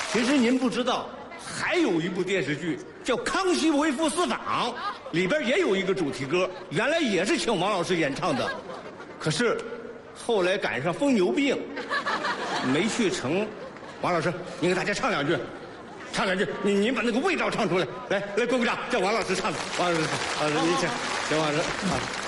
其实您不知道，还有一部电视剧叫《康熙微服私访》，里边也有一个主题歌，原来也是请王老师演唱的，可是后来赶上疯牛病，没去成。王老师，您给大家唱两句，唱两句，您把那个味道唱出来，来，鼓鼓掌，叫王老师唱的。王老师，您请王老师啊。